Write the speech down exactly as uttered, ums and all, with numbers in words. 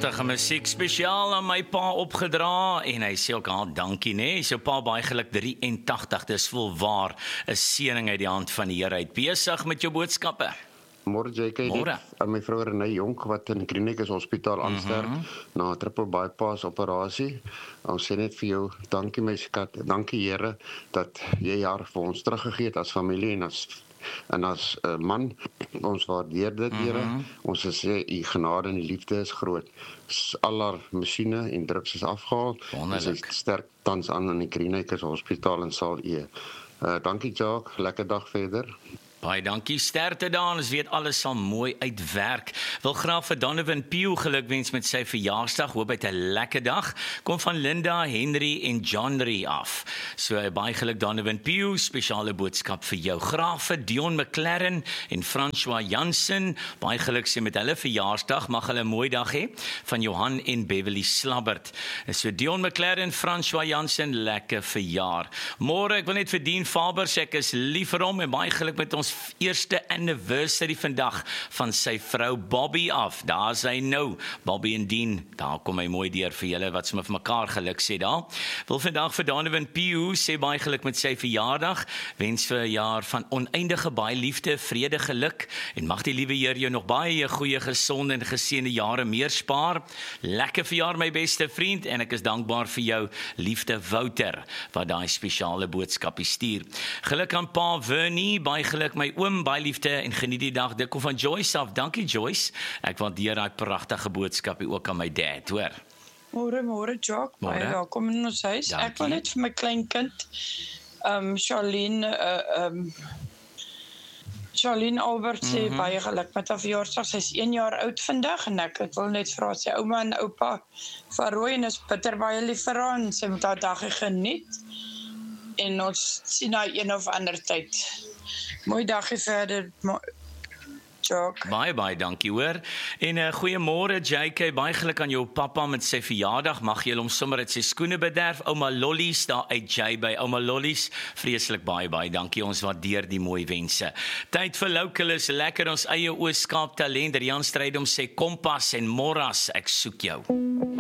Pragtige musiek, spesiaal aan my pa opgedra, en hy sê ook al dankie, nee, sy pa baie geluk drie en tagtig, dis volwaar, 'n seëning uit die hand van die Here uit. Besig met jou boodskappe. Môre J K, Môre. aan my vrou Renée Jonk wat in Klinikus Hospitaal aansterf mm -hmm. na 'n triple bypass operasie. Ons sê net vir jou, dankie my skat, dankie Here dat jy haar vir ons teruggegee het as familie en as en as uh, man. Ons waardeer dit Here. Mm -hmm. Ons sê u genade en die liefde is groot. Al haar masjiene en drugs is afgehaal. Ons is sterk tans aan in die Klinikus Hospitaal en sal e. Uh, dankie Jacques, lekker dag verder. Baie dankie, sterkte daar, ons weet alles sal mooi uitwerk. Wil graag vir Donovan Pugh gelukwens met sy verjaarsdag, hoop hy het 'n lekker dag. Kom van Linda, Henry en Johnry af. So baie geluk Donovan Pugh, spesiale boodskap vir jou. Graag vir Dion McLaren en François Jansen, baie geluk sê met hulle verjaarsdag, mag hulle 'n mooi dag hê, van Johan en Beverly Slabbert. So Dion McLaren, François Jansen, lekker verjaar. Môre, ek wil net vir Dean Faber sê, ek is lief vir hom en baie geluk met ons eerste anniversary vandag van sy vrou Bobby af. Daar is hy nou, Bobby en Dean, daar kom hy mooi deur vir julle wat sommer vir mekaar geluk sê daar. Wil vandag vir Donovan Pugh sê baie geluk met sy verjaardag, wens vir 'n jaar van oneindige baie liefde, vrede, geluk en mag die liewe Here jou nog baie goeie, gesonde en geseënde jare meer spaar. Lekker verjaar my beste vriend en ek is dankbaar vir jou liefde Wouter wat daai spesiale boodskapie stuur. Geluk aan pa Vernie, baie geluk my oom, baie liefde en geniet die dag. Dit kom van Joyce af. Dankie Joyce. Ek waardeer daai pragtige boodskap ook aan my dad, hoor. Môre, môre Jock. Baie welkom in ons huis. Dankie. Ek wil net vir my klein kind, um Charlene, uh, um Charlene Albert sê mm -hmm. baie geluk met haar verjaarsdag. Sy is een jaar oud vandag en ek, ek wil net vra sy ouma en oupa van Rooi en is bitter baie lief vir haar en sy moet haar dag geniet. En ons sien haar een of ander tyd. Mooi dagie verder, Jock. Baie, baie dankie hoor. En uh, goeiemôre J K, baie geluk aan jou pappa met sy verjaardag. Mag jy hom sommer uit sy skoene bederf. Ouma Lollies, daar uit J by Ouma Lollies. Vreeslik baie, baie dankie. Ons waardeer die mooi wense. Tyd vir Localus, lekker ons eie Oos-Kaap talent. Rian Strydom sê Kompas en Morras, ek soek jou.